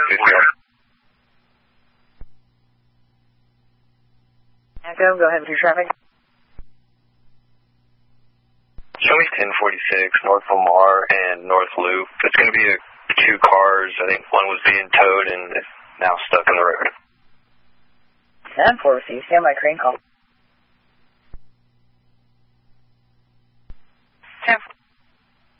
Echo, go ahead with your traffic. Show me 1046 North Lamar and North Loop. It's going to be two cars. I think one was being towed and is now stuck in the road. 10-4, stand by crane call.